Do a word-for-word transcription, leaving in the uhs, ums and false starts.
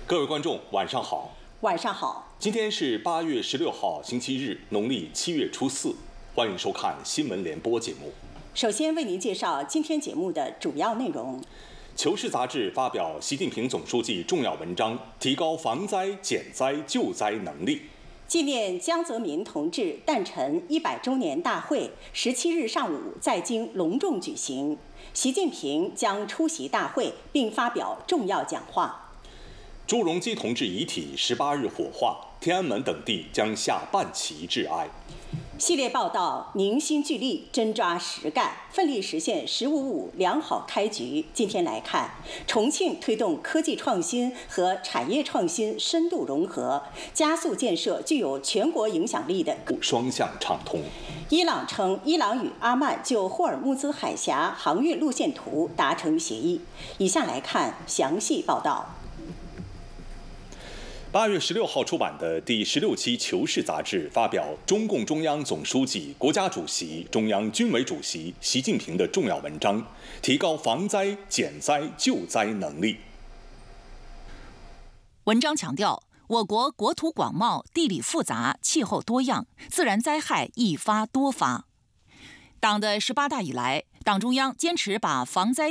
各位观众，晚上好。 晚上好。 今天是八月十六号，星期日，农历七月初四。欢迎收看新闻联播节目。 首先为您介绍今天节目的主要内容。《 求是》杂志发表习近平总书记重要文章，提高防灾、减灾、救灾能力。 纪念江泽民同志诞辰一百周年大会十七日上午在京隆重举行，习近平将出席大会并发表重要讲话。 朱镕基同志遗体十八日火化，天安门等地将下半旗致哀。 系列报道凝心聚力，真抓实干，奋力实现“十五五”良好开局。今天来看，重庆推动科技创新和产业创新深度融合，加速建设具有全国影响力的双向畅通。 伊朗称，伊朗与阿曼就霍尔木兹海峡航运路线图达成协议。以下来看详细报道。 八月十六号出版的第十六期《求是》杂志发表中共中央总书记、国家主席、中央军委主席习近平的重要文章，提高防灾、减灾、救灾能力。 文章强调，我国国土广袤、地理复杂、气候多样，自然灾害易发多发。党的十八大以来，党中央坚持把防灾